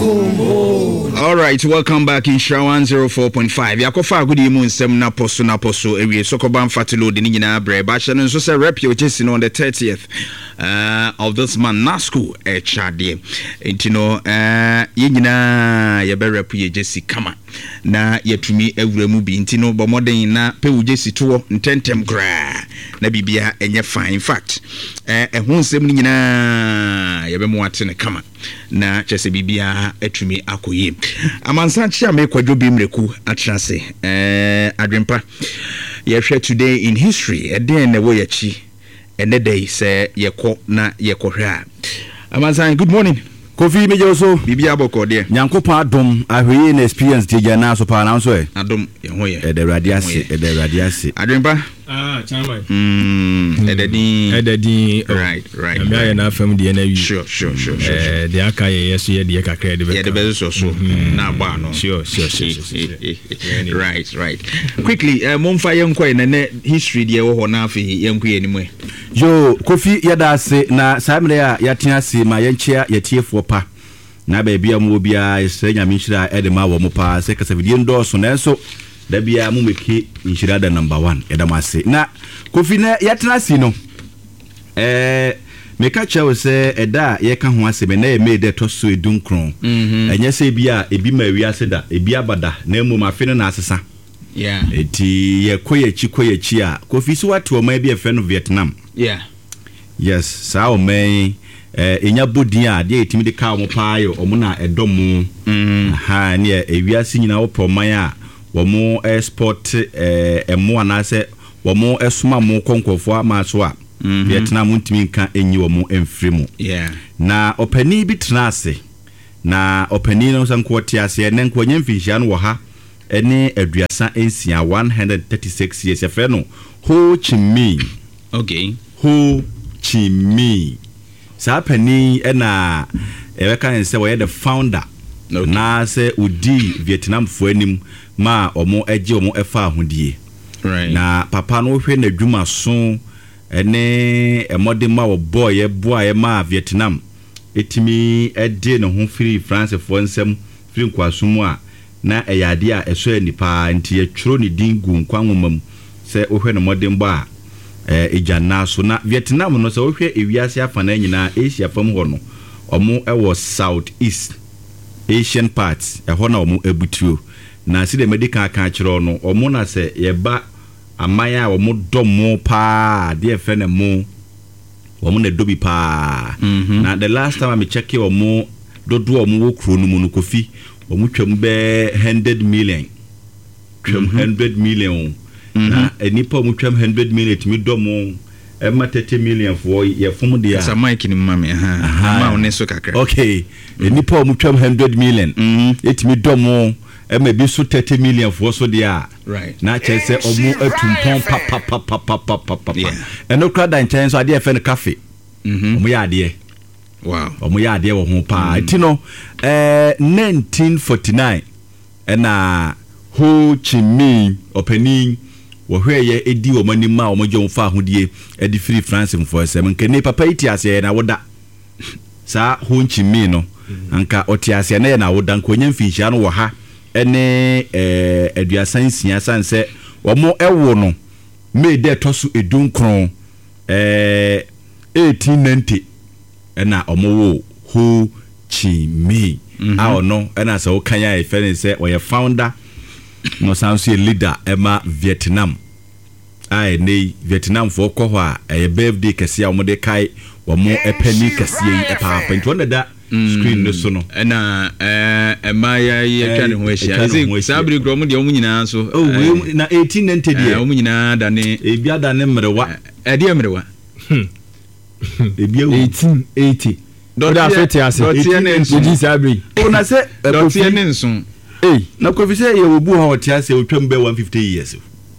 All right, welcome back in Shra 104.5. Yakofa good evening sem na poso ewie sokoban fatilo de nyina bre ba hye no so say rap your chasing on the 30th of this month na school chade intino ye nyina ye be rap ye jesi kama na yetumi awuramu bi intino bomoden na pe wo jesi to ntentem gra na bibia enye fine. In fact ehun nsem nyina ye be mo atene kama na chese bibia atumi akoye amansa chia me kwadwo bi mreku atrase adwempa ye hwe today in history eden na wo yachi ene day say yeko na yekohwe a amansa good morning Kofi mejoso bibia boko de nyankopon adom ahweye na experience tie na so pa na so adom ye ho ye radiase adwempa chairman ededin right am ya na fam de na wi sure de aka ye yeso ye de kakra de be so na ba no sure right quickly momfa yenkoi na history de wo ho na afi yenkoi animu yo Kofi yada se na samre a yatia se ma yenchia yetiefo pa na ba bia mu bia yesenya minhira edema wo mo pa se kasa vidie ndoso na enso da bia mu meke minhira da number 1 edama se na Kofi na yatena si no meka chewo se eda ye ka ho asebe na ye made to so edunkron enye se bia ebi ma wi ase da ebi abada na emu ma fe no na asesa eti ye koyechi a Kofi so wate o ma bia fe no Vietnam yes sa o men enya bodin a de etimi de ka mo paayo o mo na edomu ha ne ewiase nyina wo proman a wo mo export emo anase wo mo esuma mo konkofo ama so a Vietnam ntimi nka enyi wo mo emfremu na opani bi trase na opani no sanko tiase ne nko nyemfihia no wo ha ene aduasa ensia 136 years efe no Ho Chi Minh Ho Chi Minh Sapani ena eweka nse wo the founder na se udi Vietnam fo anim ma omo eje omo efa ahodie na papa no hwe na dwuma so ene emode ma wo boy boy ma Vietnam etimi ede no ho free France fo nsem free kwasumu a na eyade a eso anipa nti etworo ni dingu nkwanwomam se ohwe no modern ba ejana so na Vietnam no se ohwe ewiase afana nyina Asia fam ho no omo ewo South East Asian parts ho na omo ebutuo na si de medical kan kire no omo na se yeba amaya omo domo pa de efe na mo omo na dobi pa na the last time I check omo dodo omo wo kro no mu no Kofi omo twam be 100 million twam 100 million na enipa omo twam 100 million timi domo ema 30 million for ye fom dia sa mic ni mama ma oneso kakra okay enipa omo twam 100 million etimi domo ema bi so 30 million for so dia right na chese omo atumpon pa eno krada nchen so ade efe no cafe omo ya ade wow omo ya ade wo ho pa ti no 1949 ena Ho Chi Minh opani wo hweye edi wo mani ma wo modwo fa ahodie edi free France mfo sem nke ne papa iti ase na woda sa Ho Chi Minh no anka oti ase na na woda nkonya mfinhia no wo ha ene aduasan sia sanse wo mo ewo no me de toso edunkron 1890 ena omo wo Ho Chi Minh awo no ena se wo kanya e fe se wo ye founder no sounds a leader ema Vietnam ai nei Vietnam for ko ho a birthday kase a wo de kai wo mo epani kase yi epa pento na da screen no so no na ema ya twa ne ho ahia sabri gro mo de wo nyina so na 1890 de wo nyina da ne ebia da ne mrewa de mrewa ebia 1880 da so ti ase di sabri ona se dotie ne nso na Kofi se ye obu ha oti ase otwam be 150 years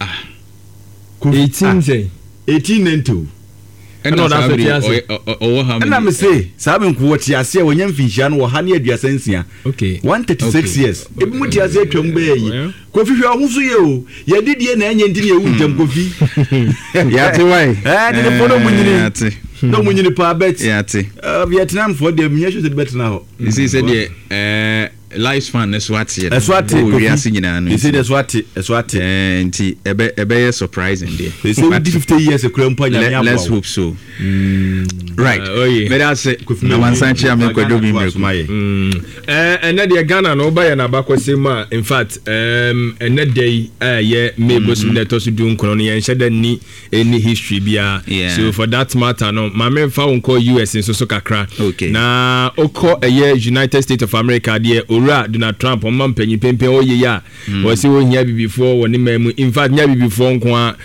1890 eno da so ti ase o ha na me se sabe nku oti ase wonya mfinhia no wo ha ne aduasa nsia 136 years ebi mu ti ase atwam be yi Kofi hwe ho so ye o ye didie na enye ntini ye wu ntam Kofi ya te wai de fono mu nyini No mun ni pa bet. Yate. Vietnam for the munyesho se bet na ho. You see said the lifespan is Swati. Swati. We are singing now. You see the Swati, Swati. Nti ebe surprising there. They say 50 years a krempa nya. Let's hope so. Right. But I say na wansanchi am kwedo bi meku. And na the Ghana no buy na bakwese ma in fact and that day yeah mebos na to so dun kono yen sheda ni any history bia. So for that matter no ma me fa won call US so kakra. Okay. Na oko United States of America there Donald Trump on man penny pempe oye ya was see won here before won memu in fact nya before nko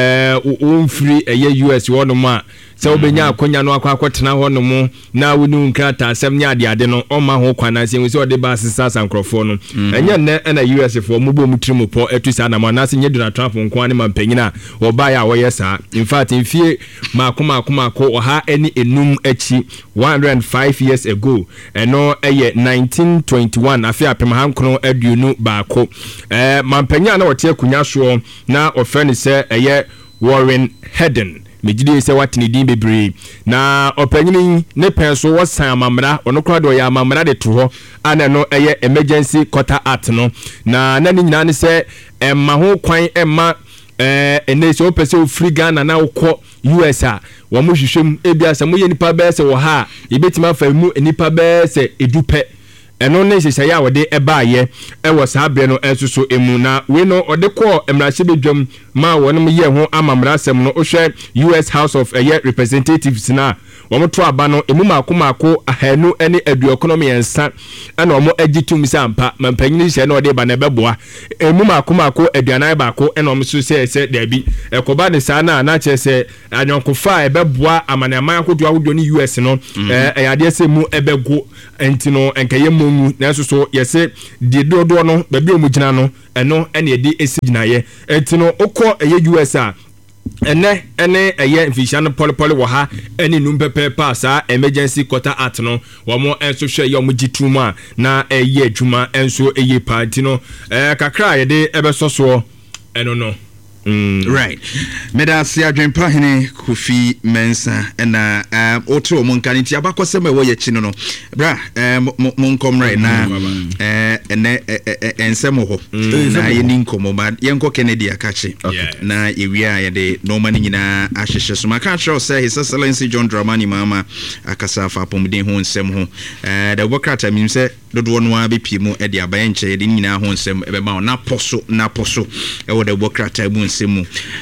won free US won ma se obenya akonya no akwa ho no mu na wonu nkrata asem nya ade no o ma ho kwana se we se ode ba asesa sankrofo no enye ne na US for mu bo mu trimu po etusa na ma na se nye Donald Trump nko ane man panyina wo ba ya wo yesa in fact in fie makoma ko ha eni enum achi 105 years ago eno eye 1921 afia pem hankro aduonu baako man panyina na wote akunya so na ofrene se eye Warren Hedden mejide se watini din bebre na opanyini ne penso wosan amamra ono kra do ya amamra de to ho ana no eye emergency quarter act no na ni nyina ne se emma ho kwan emma ene se opese ofri Ghana na ukọ US a wo mo hwehwem ebia se mo ye nipa be se wo ha ebetima fa mu nipa be se edupe eno ne sese ya wode eba ye ewo saa bre no ensuso emu na we no ode kọ emrahye bedwam ma wonem ye ho amamra asem no ohwe US House of Representatives na womo to aba no emu maako ahanu ene adu economy ensa ena womo agitum sampa mampanyini hye na ode ba na beboa emu maako aduanan baako ena womo so se dabi ekoba de saa na chese anyonkofa ebeboa amanama akodo ahodo ni US no eyade se mu ebego entino enkaye mu na so yese de dodo no babi omugina no eno ene edi esiginaye entino okọ eye US a ene eye mfishan pole wo ha ene numpepe pasa emergency quarter act no wo mo enso hwe ye omugitrum a na eye adwuma enso eye party no kakra ye de ebesoso eno no right medasi adwempa hene Kofi Mensa na oto mo nka nti abakosem e wo ye chi no bra mo nkom right na ene ensem ho na ye ni nkomo ba ye nko Kennedy akachi na ewia ye de no man nyina ahyehye so maka show say His Excellency John Dramani Mahama akasa fa pomden ho nsem ho the workrata mi se dodo no abepie mu e de abaye nche de nyina ho nsem e be ma na poso e wo the workrata mu nsemu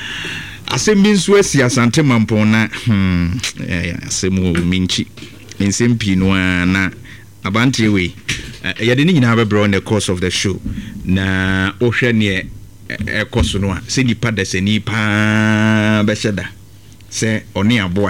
asem nso asi asante mampon na asem minchi nsem pino na abante we yade ni nyina bebro on the course of the show na ohwe ne ekoso no a se nipa da se nipa be sheda se oni aboa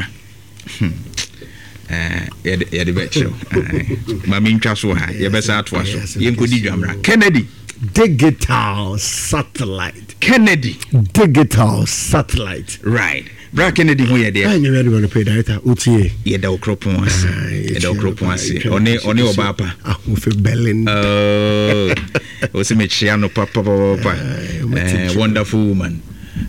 yade be show ma mintwa so ha ye be sa atwa so ye nkodi dwamra Kennedy digital satellite. Kennedy digital satellite. Right. Bra Kennedy ho ye de. Anyi we going to pay director utie. Ye da okropon ase. Ye da okropon ase. Oni obapa. Ahu fe Berlin. O se me chia no papa. Wonderful woman.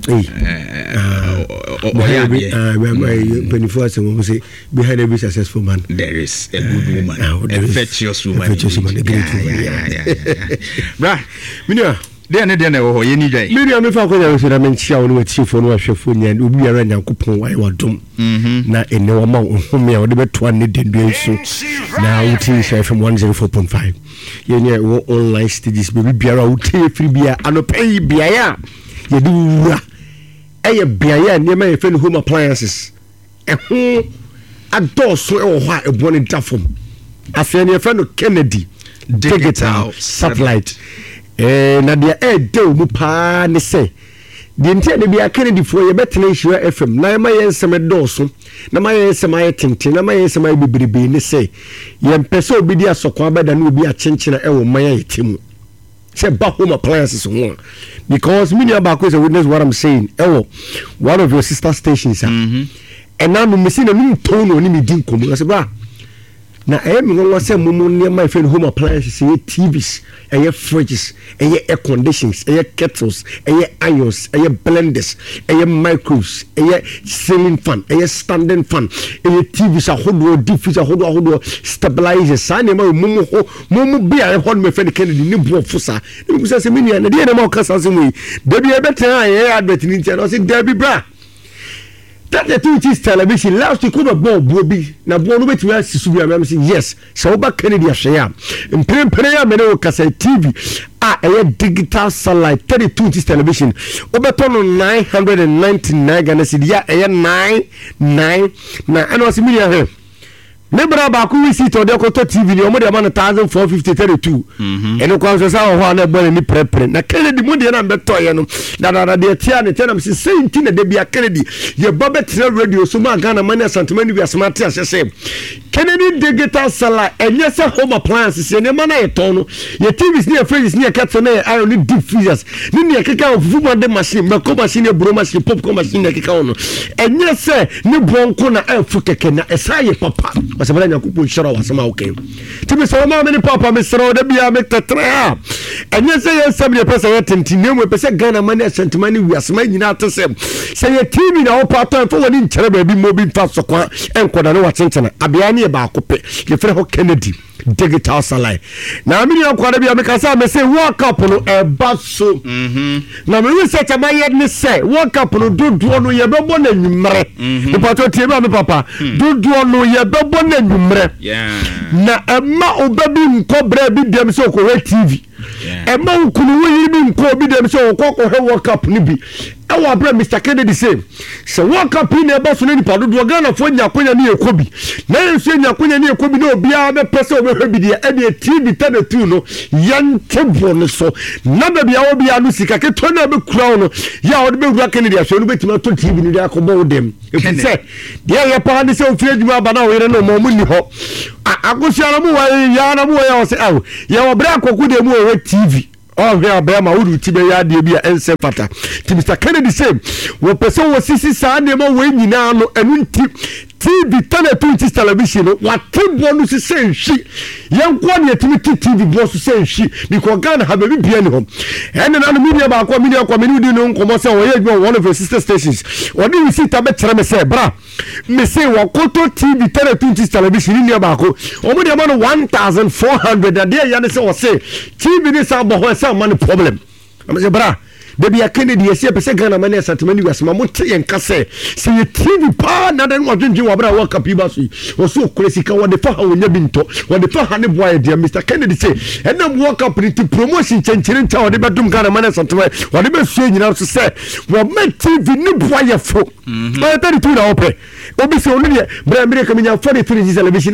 Behind every successful man there is a good woman, a virtuous woman, a great woman. Bra, Minia, there oh, you need a Minia. If I could have mentioned how we see for no phone and we are running coupon. I want to not in no amount of me. I would bet 20 days so now it is from 104.5. You know, online stages, baby, be around free beer and pay beer. You do a beer near my friend home appliances. A door so high a one in Taffum. I friend your friend Kennedy digital satellite. Nadia do mupa ne say. The intended be a Kennedy for your better nation FM. Na my some dorsum. Na my some I tintin. Na my some I be ne say. Yen peso be dia so kwa than will be a chinchina e my team. Say back home appliances one. Because many about is a witness what I'm saying. One of your sister stations. And now I'm missing a new tone on me dinkum. I said, na me ngo say mumu ne my friend home appliances TVs fridges air conditions kettles irons blenders microwaves ceiling fan standing fan TVs ahodo diffuse ahodo stabilizers sane ma mumu bia ho me friend Kennedy ni buofo sa ni kusa se mini na de na ma kasa se mu da bia betra advert ni ntia no se da bi bra that the two is television last week over bobi na bo no betimi asisu bi am say yes so oba Kennedy ahwe mpere ya me no kasa TV digital satellite 32 inch television obeto no 999 Ghana cedi ya 99 na ano se media he Nebra ba ku visit o de koto TV ni o mo de ma 1450 eno kwa so sa ho na gbo ni prepare na Kennedy mo de na beto ye no na de tia ne tena msi senti na de bia Kennedy ye babetre radio so ma Ghana mani asantemani wi asmati asese Kennedy digital sala enye se home appliances ye ne ma na ye ton no ye TVs ni ye fridges ni ye kettle na ye iron ni deep freezers ni ye keka ofufu mo de machine me ko machine bro machine popcorn machine na keka ono enye se ni bonko na afu keke na esa ye papa basabala nyakupo shara wasema okay tibi salama meni papa mesro de bia mektetra enye se ye sabye pesa ye tentinemu pesa Ghana mani asantemani wi asema nyina atese se ye TV na opato fo woni nkyere ba bi mo bi fa sokwa enkoda no watenchena abia ne ba akope ye fere ho Kennedy digital satellite na mi ya kwada bia mekasa me se World Cup no baso na me research ma ye ne se World Cup no dodo no ye bebo na nwumre ipato tie ba me papa dodo no ye bebo na nwumre na ema obabi nkobra bi dem se okwo TV ema nkunu wi bi nko bi dem se okwo he World Cup ni bi ewa bra Mr Kennedy say se World Cup ni e baso ni pa dodo Ghana fo nyakonya ni ekobi na enso nyakonya ni ekobi na obia be pese obehebi de e TV 32 no yantebo no so na ba bia obia no sika ke to na be kura no ya o de be wura Kennedy aso no betima to TV ni de akobo dem e fi se de ye pa ni se ofie djuma ba na o yere no mo mu ni ho akosia mu wa ya na mu ya o se awo ya wo bra akoku de mu o TV oh yeah Brahma would tibe ya de bia ense fata ti Mr Kennedy say wo person wo sisi sa na ma we nyina no enu nti TV 32 inch television no watebo no se senhwi yenko na yetimi TV bo so senhwi because Ghana have a bia ni ho ene na no media ba ko media ko meni di no nkomo se wo ye one of the sister stations odi we sit abetre me say bra me say wo koto TV 32 inch television ni ba ko o mo de ma no 1400 da de ya ne se wo say TV ni sa bo ho sa man problem am say bra de bia Kennedy yesi pese Ghana mani asantemani wi asema mo te yenkase se ye TV pa na den odwendwe wa bra World Cup ba so o so kresika wo de fa ha wonya binto wo de fa ha ne boy de Mr Kennedy say enam World Cup ni promotion chenchere nta wo de bedum Ghana mani asantemani wo de be sue nyina so say wo me TV ni boy fo ba 32 na ope obi se oni de bra America minya 43 television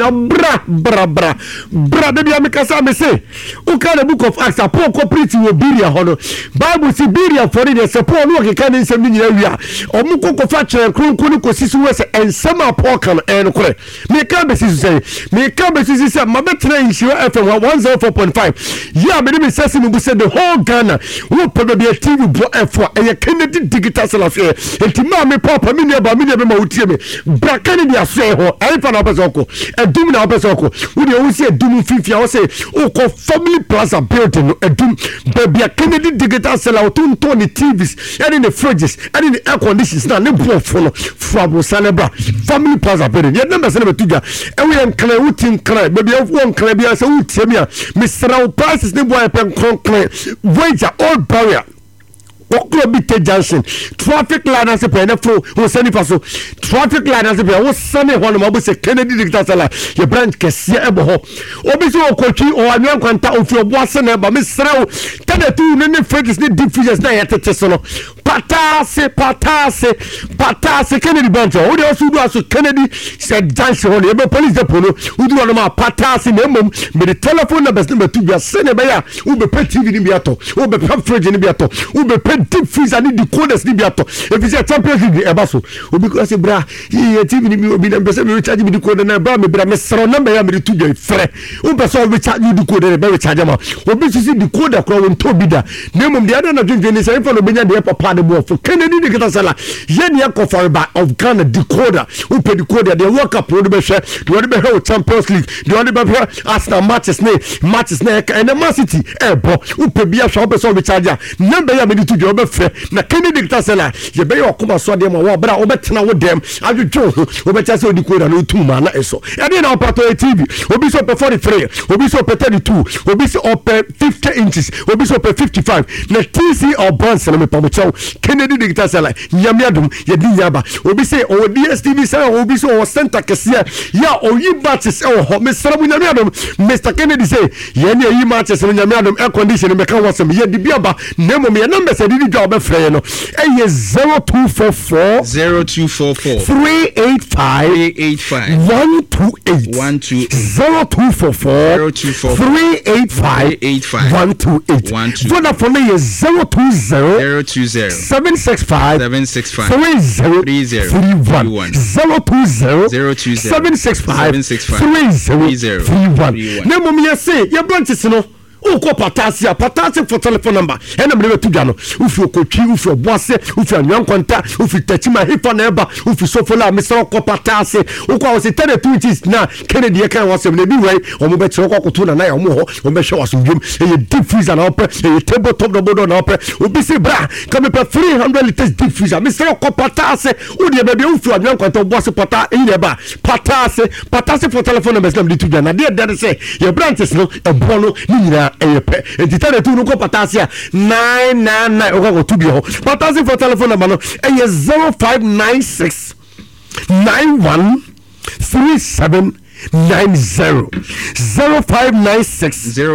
bra de bia me kasa me say o ka the book of Acts apo corporate wo biria hono Bible si biria for the support no ke kan nsem ni nyina wi a omu kokofa kire kronkron ko sisu we se ensem apo kan en kore me ka be sisu say ma betre Nhyira FM 104.5 ya me me sese me bu say the whole Ghana wo pebe be TV bo efo e Kennedy digital salafie entima me papa me ne ba me ne be ma utie me bra Kennedy aso ho ai fa na pesoko edum na pesoko wo de wo se edum fifia wo se o ko family plaza building edum be Kennedy digital salafie to the TVs and in the fridges and in the air conditions na ne bo fo frabo saneba family plaza building ye number se be tuga e we enkran wutin kran be bia won kran bia se wutie me a Mr prices ne bo pen kran wager all barrier Okro Bite Junction traffic light as a penefo who send it so traffic light as a pen was sunny one of us Kennedy digital sala your branch kesia ebo obiso okochi o anwan kwanta ofio boase na ba mesrew tade tu ne fridges ne deep freezers na yetete so no patase Kennedy branch o de osu do aso Kennedy said junction on ebe police depot no udu no ma patase na mom me the telephone numbers ne betu bia se ne be ya u be pay TV ni bia to u be pay fridge ni bia to u be pay deep freezer ni decoders ni bia to if you say Champions League e ba so obi ko say bra ye TV ni obi na be say me recharge me decoder na bra me bra me sero number ya me tu bia frɛ u be so recharge you decoder be recharge ma obi sisi decoder ko won to bi da na mum de ada na dwendwen ni say fa no benya de papa de bo for Kennedy digital seller ye ne akofare ba of Ghana decoder who pay decoder de World Cup pro de be hwe de wode be hwe Champions League de wode be hwe Arsenal matches na and the Man City bo who pay bia hwe be so be charger number ya me di to de be hwe na Kennedy digital seller ye be okoma so de ma wo bra wo betena wo dem adwodwo wo be cha se decoder no tuma na eso e de na operator TV obi so pe 43 obi so pe 32 obi so pe 50 inches obi so pe 55 na TC or bonds na me pamocho Kennedy digital seller nyamiadum ye di yaba obi say o DSTV say obi so o center kese ya o yi batches e ho me srabu nyamiadum Mr Kennedy say ye ne yi matches no nyamiadum air condition me kan wasem ye di biaba na mo me number say di job be frɛ no e ye 0244 385 128 0244 385 128 Vodafone is 020 765 3031 020 765 3031 Nemo me say your branches no uko patasi for telephone number ena mle betu dwa no ufi okotwi ufi oboase ufi anwan konta ufi tachima hifa na eba ufi sofola mesro ko patasi uko awose 32 inches na Kennedy e kan wasem na bi wei omo be chiro kokoto na ya omo ho omo be hwe wasomdwem e deep freezer na opre e table top double na opre obi se bra come pe 300 liters deep freezer mesro ko patasi udi be ufi anwan konta oboase pata e eba patasi for telephone number na mle na de say your branches no e bono ni nyina eyepe entitare tu no ko patasia 999 okako tu bi ho patasi for telephone number no 0596 91 37 90 0596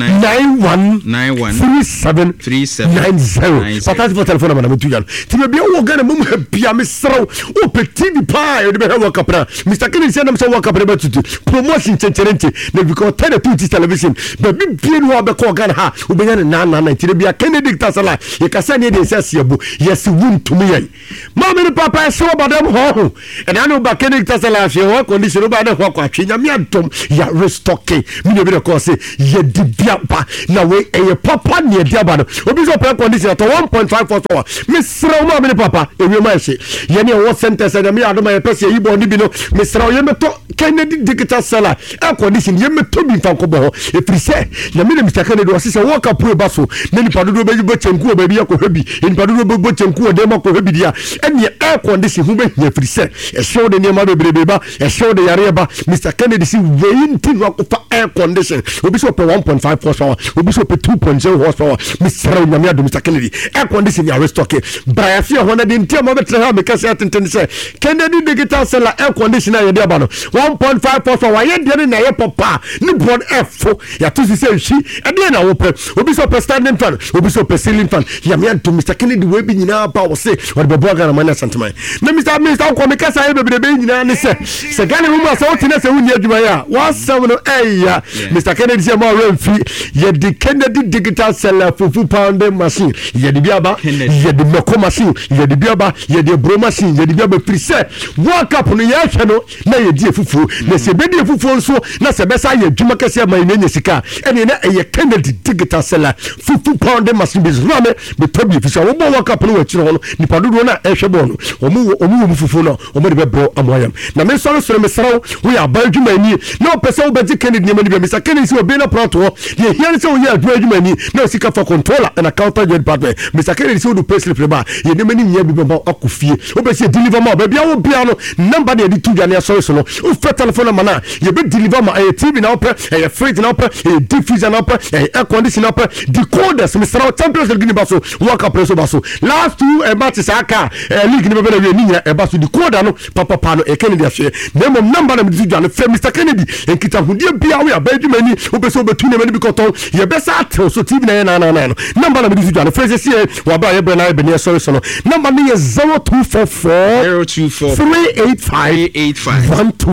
91 37 90 Patasi for telephone number na tujan ti be wo Ghana mum bia me srew o pe TV pa e de be World Cup na Mr Kennedy say na me World Cup na betutu promotion chencherente na because 32 television be bia no be ko Ghana ha o be nya na ti bia Kennedy tasala e ka say ne de say siabu yes wun to me yan ma me papa so badam ho e na no ba Kennedy tasala fi ho condition ba na ho kwa nyame adom ya restocking me be the cause ye dibia pa na we e papa ne dia ba no obi so pe condition to 1.5 for me sra ma me papa e wi ma se ye ne wo center say me adom ye pese yi bo ni bi no me sra ye me to Kennedy digital seller e condition ye me to bi fa ko bo e free say na me Mr Kennedy o se World Cup pro ba so na ni padodo be bo chenku ba bi yakɔ bi ni padodo be bo chenku o de ma ko bi dia e ne e condition hu be ye free say e show de ne ma be ba e show de yare ba Mr Kennedy see weighing thing for air condition obi so pe 1.5 horsepower obi so pe 2.0 horsepower Mr. Mr. Kennedy air condition ya restock bra fi ho na de ntia mo betre ha me ka say atenten say Kennedy digital seller air conditioner ya de aba no 1.5 horsepower ya de na ye papa ni board F ya to say hwi e de na wo pe obi so pe standing fan obi so pe ceiling fan ya me to Mr. Kennedy we bi nyina ba wo say wo be bo Ghana man sentiment na Mr. ko me ka say be nyina ne say Ghana mu so wotina say wunye adwuma ya wasam no eya Mr. Kennedy say more remfi ye the Kennedy digital seller fufu pounding machine ye the biaba ye the meko machine ye the biaba ye the bro machine ye the biaba preset World Cup no ye hwe no na ye die fufu na se be die fufu nso na se be sa ye adwuma kase ma nye sika ene na ye Kennedy digital seller fufu pounding machine be rame be tobi fi so wo World Cup no wachiro no nipa dodo na ehwe bo no omu fufu no omu de be bro amoyam na me so so me sraw we abadwuma ni no person be Kennedy ni mani be Mr. Kennedy say obi na proto ye here say we adwuma ni na sika for controller and accountant department Mr. Kennedy say do pay slip ba ye ni mani nya bi be akofie obi say deliver ma ba bia wo bia no number de di tuja na so no o fe telephone number na ye be deliver ma TV na opre fridge na opre deep freezer na opre air condition na opre decoders Mr. Champions League ni ba so World Cup so ba so last two matches aka league ni be na we ni nya ba so decoder no papa no Kennedy afie na mom number na di tuja no fe Mr. Kennedy enkita hudie bia we abadwumani obeso betu ne mani bikoton ye besa atel so TV na no number na bidu jana phrase sie wa ba ye bra na be ne sorry so no number ni 0244 385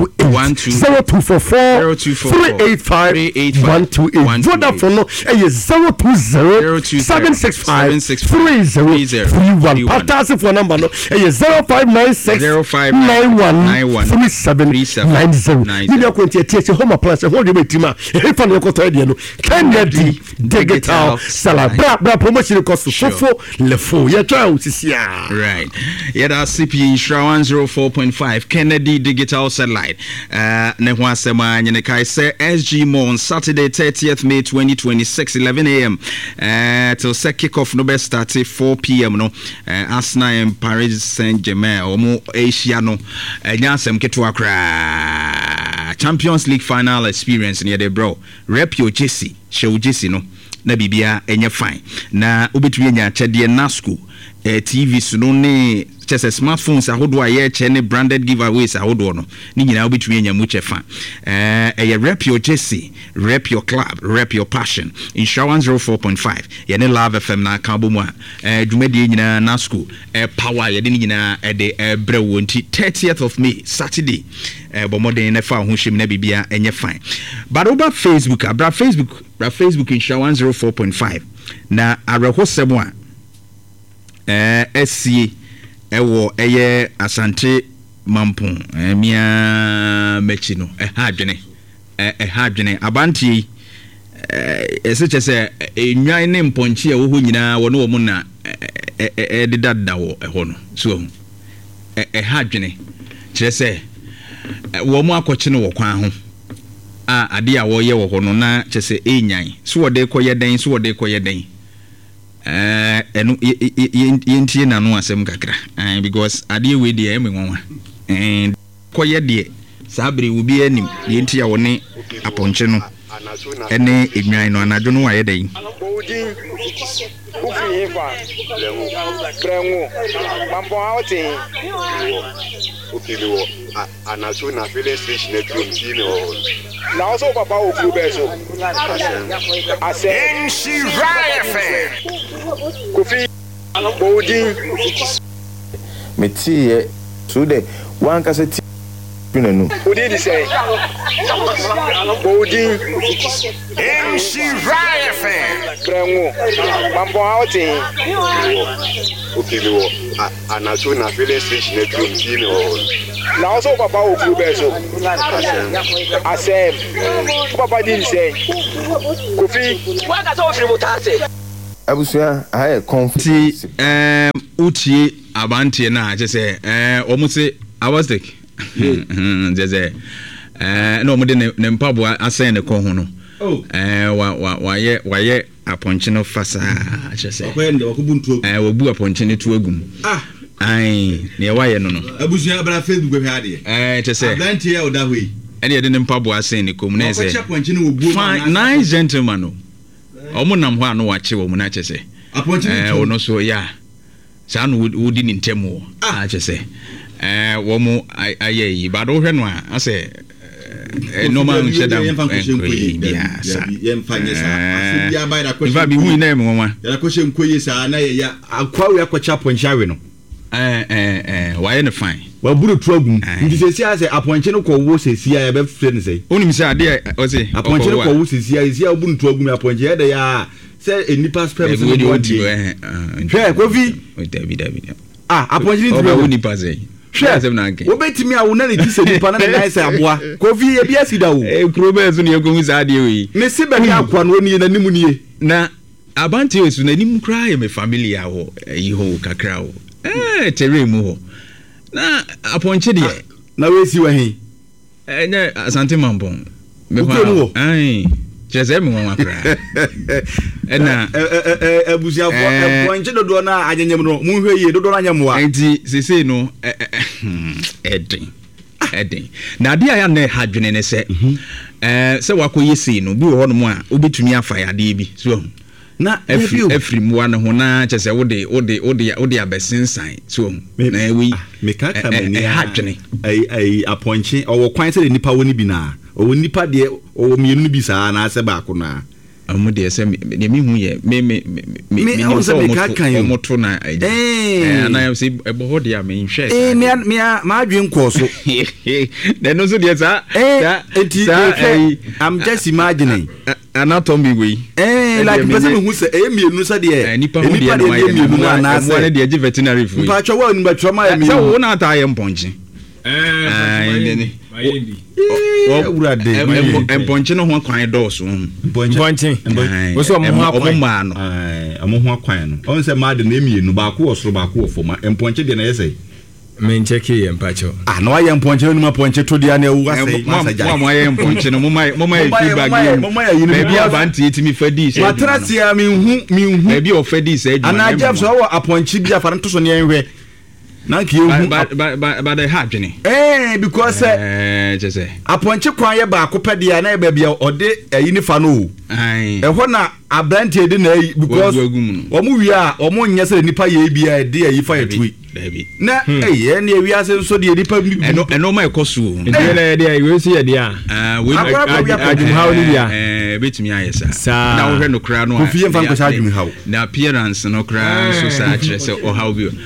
128 0244 385 Vodafone no ye 020 765 3031 Patasi for number no ye 0596 91 3790 ni na ko ntia tie home appliance ho de betima e fa na ko to de no Kennedy Digital Salad bra promotion cost fofo le fo ya try usisia right yeah that CP Shra 104.5 Kennedy Digital Satellite ne ho asema nyene kai say SG Mall on Saturday 30th May 2026 11 a.m. Till set kick off no best start 4 p.m. no Arsenal and Paris Saint-Germain omo Asia no nyasem keto akra Champions League final experience near the bro rep your Jesse show Jesse no na bibia enye fine na obetumi nya chede Nasco TV so ne chese smartphones ahodo aye che ne branded giveaways ahodo no ni nyina obetumi nya mu che fa rep your Jesse rep your club rep your passion in Shra 104.5 ye ne Love FM na ka bomu a dwumadi nyina Nasco power ye de nyina de bre wonti 30th of May Saturday bomodin ne fa ho hwem na bibia enye fine but over Facebook abra Facebook in Shra 104.5 na arehosem a SC ewo eye Asante Mampon mia mechi no ha adwene abanti ese chese enwan ne mponchi e wo ho nyina wo no wo mu na edidada wo ho no so ha adwene chese wo mu akoche no wo kwan ho ade a wo ye wo ho no na chese enyan so wo de koye den enu yentie na no asem kakra because ade we de eme nwanwa koye de sabre wo bi anim yentie a wo ne aponche no ene enwan no anadwo no waye den anaso na filling station na tuntini o na also papa o club eso ase Shira Kofi Bodin metie so de wan ka se nanu Bodin di say Bodin Shira Prengo mambo outing okilo anaso na filling station na tuntini o na also papa o club eso ase papa di say Kofi wan ka so free motase abusia aye conflict utie abantie na aje se omuse awastek jeze no mo de ne mpabo asen ne ko ho no waye aponche no fasa aje se wabu aponche ne tu agum ai ne waye no abusia bra Facebook hwe ade je se abantie ya oda hwe ene de ne mpabo asen ne kom na se aponche no wobu nice gentleman no omo nam ho anu wache wo mu na chese ono so ya sa no wudi ni ntemu a chese wo mu ayeyi ba do hwe no a ase no man sheda ya sa yemfanye sa asibia ba da ko ba bi hu na mu nwa ya ko she nkoye sa na ya akwawe akocha ponchawe no why ne fine wa buru tuagum nti sesi ase aponche no ko wo sesi ya be frɛ ne sei onim se ade o se aponche no ko wo sesi ya wo buru tuagum aponche ya de ya se enipa spam se no wadi hwɛ Kofi David aponche ni tuagum wo nipa sei hwɛ asem na nke wo betimi a wo na ne ti se nipa na na sai aboa Kofi e bia sida wo krobe so ne yakohu sa ade we me se be ya akwa no ni na nimu nie na abante osu na nim kra ye me family a wo yi ho kakra wo tere mu ho na aponche de na we si wa hin ne Asante Mampon me ho ai chese me won akra na abusia fo aponche dodo na anyanyem no mu hwe ye dodo na anyamwa enti sese no eden na dia ya na hadwene ne se se wakoye sei no bi wo ho no mu a obetumi afa ya de bi so na every mwa no ho na chese wode abesensan so na ewi mekaka mani hadwene ai aponche owo kwan se nipa woni bi na owo nipa de owo mienu bi sa na ase ba ko na amu de se me hu ye me omoto na na ya se ebo ho de me nhwe me ma adwen ko so de no so de sa I'm just imagining anatomy we like person who say mienu sa de nipa ho de mienu na na de je veterinary food pa twa wa nu ba twa ma mienu so wo na ta ye mponche Emponche no ho kwan dɔɔso. Emponche. Wo so mo ho akwan no. Amo ho akwan no. On se ma de na emienu ba ko osoro ba ko ofoma. Emponche de na yesɛ. Men check here empacho. No aye emponche no ma ponche to dia na ewu asɛ. Mo aye emponche no mo ma feedback you. Maybe abanti etimi fadi say. Matrasi a mi hu. Maybe ofadi say. Ana Jeff so wo aponche bia fa nto so ne enhwɛ. But they had Jenny. Because just say aponche kwan ye ba ko pedia na ba bia ode yinifa no. Ho na abrante de na because omo wi a omo nya se nipa ye bia de yifa ye tui. Na ye na wi ase so de nipa eno ma ekosu. De na de we si ye de a. We adwumhaw ni bia. Betumi ayesa. Na wo hwe no kra no. Kofi emfa nko sa adwumhaw. Na appearance no kra so sa kire se o how bi.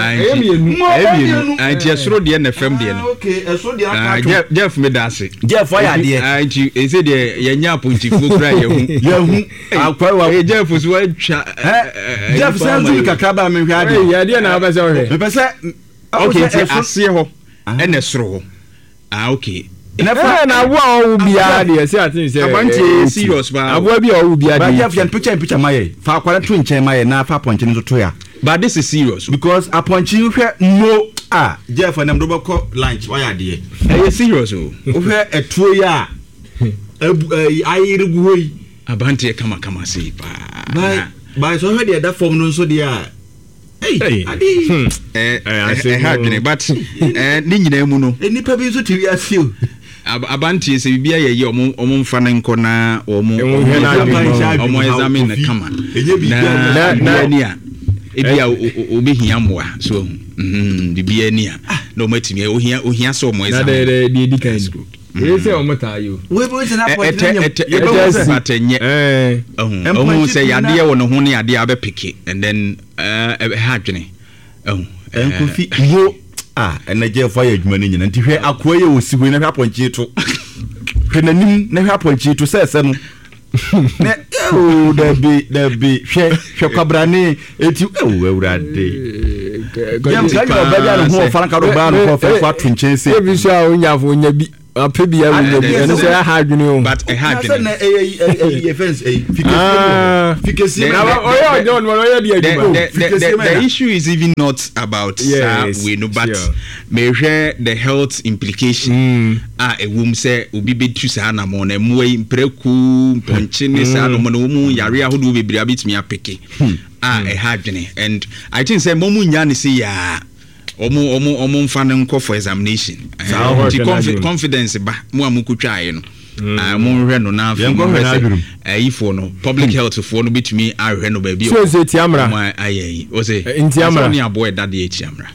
Anti esoro de na fam de no. Okay, esoro de aka. Jeff me da se. Jeff ya de. Anti e se de ye nya apontifo kra ye hu. Ye hu. Akwa wa Jeff so wa twa. Jeff say nzu kakra ba me hwe ade. Ya de na ba se o hwe. Me pese okay, ase ho. Ene soro ho. Okay. Na wo a wo bia de say atin say abanti serious ba. Abo bia wo bia de. Ba Jeff yan picture maye. Fa akwara to nchen maye na fa ponche nzo to ya. But this is serious because aponchi hwe no Jeff na mdo bako lunch why ade e serious o hwe etuo ya ayirgu hoi abanti kama sei pa ba so hwe de da form no so de a ade hadwene but ni nyina mu no nipa bi so tiwi afio abanti se bibia ye omo mfa ne nko na omo examine kama na ni a ebia obehia moa so bibia ni a no matimi ohia so mo exam na de di kan e se o mata yo we bo se na point atenye say ade wo no ho ne ade abepeke and then hadwene enkofi yo na je fa ya adwuma ni nyina ntihwe akoa ye osi hwe na hwa ponche to hwe nanim na hwa ponche to sese no ne dabi hwe kwabrane eti ewurade yam ka yo baja no ho fa nka do ba no fa tunchen se ebi so a onyafo onya bi apebia wo bi eno so ya hadwene o but hadwene na fence fikesi the issue is even not about we know but me share the health implication ewum say obi betu sa na mo na muai mpreku ponche ne sa no mo no mu yare ahodo bebiri abetimi apeke hadwene and I think say momu nya ne say ya omo mfa ne nko for examination confidence ba mu amukutwa aye no mo hwe no na ifo no public health for no betumi ahwe no ba bi so tiamra aye o say tiamra ni aboy that dey tiamra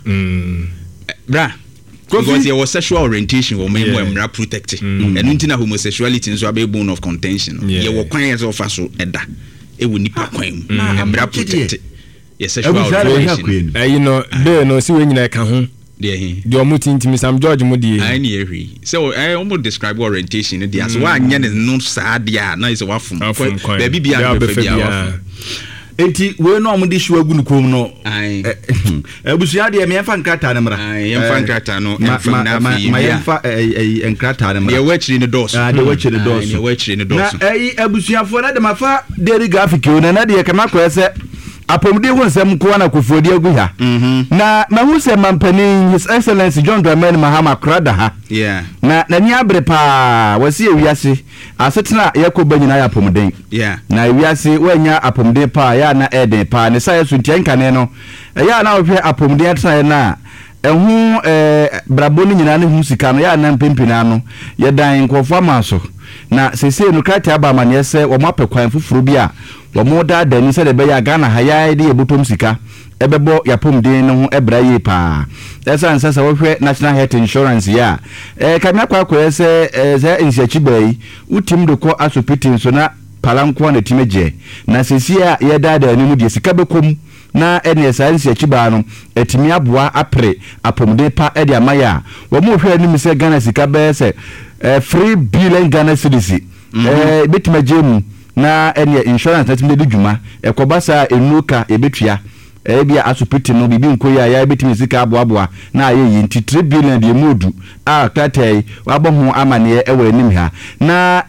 bra because your sexual orientation will make more protected and until homosexuality is a bone of contention your kwan of so eda e woni pa kwan mu protected yes sexual orientation you know they no see we nyina ka ho de omutintimi Sam George mu die ai ni ehwi so almost describe orientation de as wa anya ne no saa de a na is wa fom ba bibia be fa bia enti we no am de hwe agu no kom no abusua de me yemfa nkrata na mra yemfa nkrata no yemfa na fi ma yemfa nkrata na mra de wachiri ne dos de wachiri dos de wachiri ne dos na abusuafo na de mafa dairy graphic na na de kama kwa se apomde ho nsem ko na kofodi agu ha na mahu se mampani His Excellency John Dramani Mahama Krada ha na ni abre pa wasi ewiase asetena yakoba nyina ya apomden na ewiase wanya apomden pa ya na eden pa ne sa yesu ntiankane no ya na ohwe apomden atena na ehu brabo ni nyina ne hu sika no ya na mpempina no ye dan nkofo amaso na sese no krata aba mane se wo mapekwan fufuru bi a wo moda dani se de be ya Ghana haya de ebotom sika ebebo yapomden no ho ebra yi pa esa nsasa wo hwe National Health Insurance ya kamia kwa se ze insiachi bai utim do ko asopiti so na palanko na timeje na sese a ye dada ni mu de sika bekom na ene science achiba no etimi aboa apre apomden pa e de amaya wo mo hwe ni se Ghana sika be se 3 billion Ghana cedis betimagemu na ene insurance na timi de dwuma ekobasa enuka ebetua bia asopiti no bibi nko ya ya betimi sika aboaboa na aye yi nti 3 billion de modu kratai wabɔ ho amane ɛwɔ anim ha na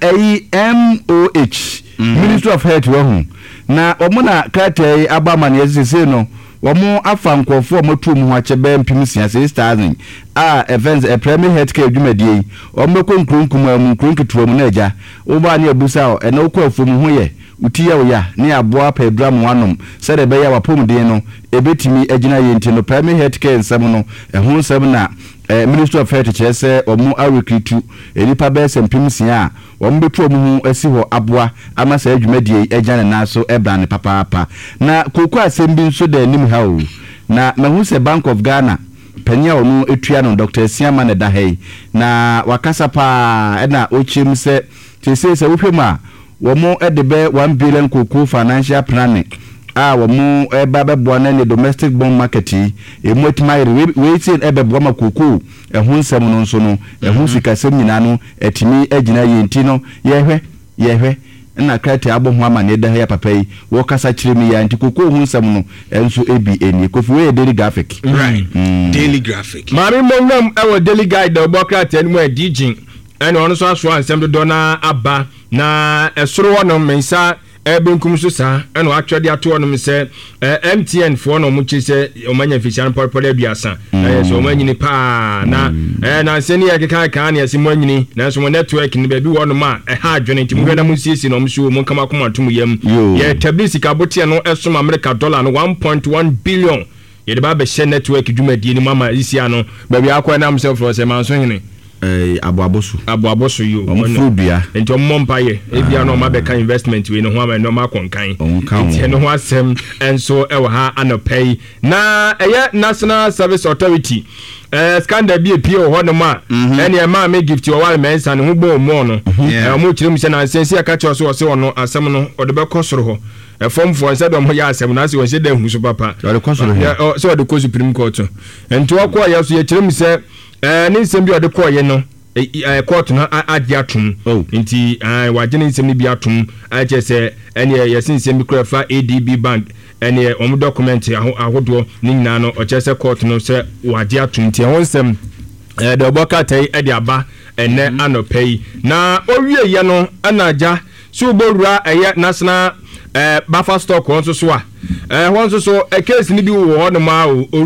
MOH Ministry of Health wɔ ho na ɔmo na kratai aba amane sese no wɔmo afa nkɔfo ɔmo tu mu ho akyɛbɛ mpim 6000 events primary healthcare dwumadie ɔmo kɔ nkronkum amu nkronketuo mu na agya wo ba ne abusa ɛna wokɔ afom ho yɛ utiya oya ne aboa pedra mu anom sɛ de bɛyɛ wapomden no ebetimi agina yenti no primary healthcare nsɛm no ɛho nsɛm na Ministry of Health kyerɛ sɛ ɔmo arekritu enipa bɛyɛ sɛ mpim 6 a ɔmo betu ɔmo ho asi hɔ aboa ama sɛ adwumadie agya ne naso ɛbra ne papaapa na koko asɛm bi nso da anim ha o na mahu sɛ Bank of Ghana panya ono etua no Dr. Siama ne da hei na wakasa pa ɛna ochim sɛ sɛ wohwɛ mu a wɔmo edebe 1 billion koko financial planning wɔmo eba beboa na ne domestic bond market emu etimai waiting ebeboa makoko ɛho nsɛm no nso no ɛho sikasɛm nyina no etimi agina yenti no yɛhwɛ na krati abo ho amane da ya papa yi wo kasa kyerɛ mi ya nti koko ho nsɛm no enso ebi eni kofi we daily graphic right daily graphic mari monam ewo daily guide da bo krati enu adigin ɛna ɔno so aso ansɛm dodo na aba na ɛsoro wɔ no mensa benkum so sa ɛna atwɛde ato wɔ no sɛ MTN fo no mu kyese ɔmanya fisian pɔpɔde aduasa so ɔmanyini pa na na nsɛni yɛ keka ne yɛse mu anyini na so mo network ne baabi wɔ no ma ɛha adwene nti mu hwɛ na mu siesie no so mu kama koma to mu yam yɛ tabisi ka bote no ɛsom America dollar no 1.1 billion yɛde ba bɛhyɛ network dwumadie ni mama isia no baabi akɔ na amsɛ fo sɛ manso hene aboaboso yo omfrubia enti omompa ye ebia no ma beka investment we no ho ama no ma konkan enti no ho asem enso e wa ha anopai na eye National Service Authority scandal bi epie ho no ma ene e ma me gift o wale mensa ne ho bo mo no mo kirem se na sensi aka che so se ono asem no o de be kosoro ho efomfo nse do mo ya asem na se won se da hu so papa o de kosoro ho so de ko Supreme Court enti wo ko ya so ye kirem se ne nsɛm bi ɔde kɔɔyɛ no court no adi atom nti wagye nsɛm no bi atom akyɛ sɛ ɛne yɛse nsɛm bi kora fa ADB Bank ɛne ɔmo document ahodoɔ ne nyinaa no ɔkyɛ sɛ court no sɛ wagye atom nti ɛho nsɛm de ɔbɔkatai ɛde aba ɛnɛ anɔpɛ yi na owie yɛ no anagya so bɔwura ɛyɛ national buffer stock wɔn nso so a wɔn nso so case ni bi wɔ hɔ no ma o